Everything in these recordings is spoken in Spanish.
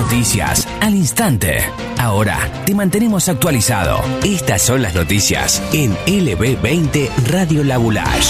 Noticias al instante. Ahora te mantenemos actualizado. Estas son las noticias en LB20 Radio Labulash.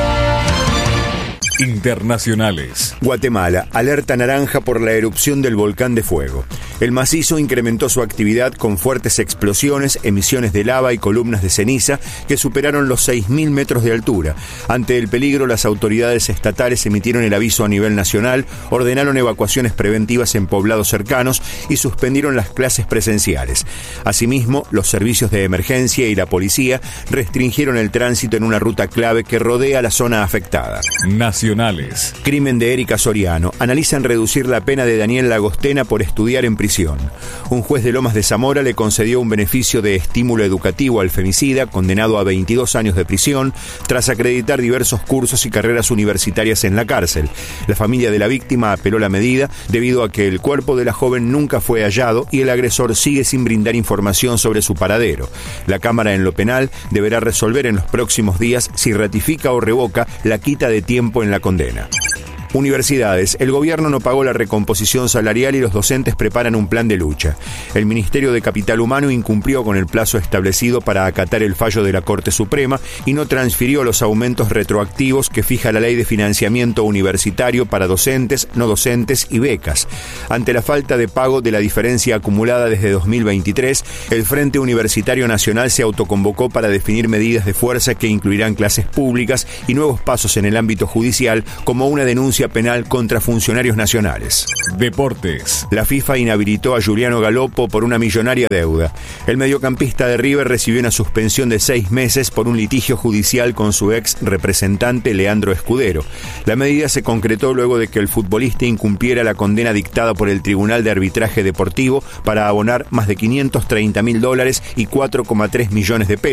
Internacionales. Guatemala, alerta naranja por la erupción del volcán de fuego. El macizo incrementó su actividad con fuertes explosiones, emisiones de lava y columnas de ceniza que superaron los 6.000 metros de altura. Ante el peligro, las autoridades estatales emitieron el aviso a nivel nacional, ordenaron evacuaciones preventivas en poblados cercanos y suspendieron las clases presenciales. Asimismo, los servicios de emergencia y la policía restringieron el tránsito en una ruta clave que rodea la zona afectada. Nacionales. Crimen de Erika Soriano. Analizan reducir la pena de Daniel Lagostena por estudiar en prisión. Un juez de Lomas de Zamora le concedió un beneficio de estímulo educativo al femicida, condenado a 22 años de prisión, tras acreditar diversos cursos y carreras universitarias en la cárcel. La familia de la víctima apeló la medida debido a que el cuerpo de la joven nunca fue hallado y el agresor sigue sin brindar información sobre su paradero. La Cámara en lo penal deberá resolver en los próximos días si ratifica o revoca la quita de tiempo en la condena. Universidades. El gobierno no pagó la recomposición salarial y los docentes preparan un plan de lucha. El Ministerio de Capital Humano incumplió con el plazo establecido para acatar el fallo de la Corte Suprema y no transfirió los aumentos retroactivos que fija la Ley de Financiamiento Universitario para docentes, no docentes y becas. Ante la falta de pago de la diferencia acumulada desde 2023, el Frente Universitario Nacional se autoconvocó para definir medidas de fuerza que incluirán clases públicas y nuevos pasos en el ámbito judicial, como una denuncia penal contra funcionarios nacionales. Deportes. La FIFA inhabilitó a Giuliano Galopo por una millonaria deuda. El mediocampista de River recibió una suspensión de 6 meses por un litigio judicial con su ex representante Leandro Escudero. La medida se concretó luego de que el futbolista incumpliera la condena dictada por el Tribunal de Arbitraje Deportivo para abonar más de $530.000 y 4,3 millones de pesos